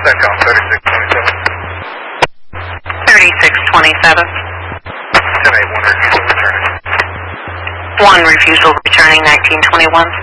CENTCOM 3627. 3627. 10-8, 1 refusal returning. 1 refusal returning 1921.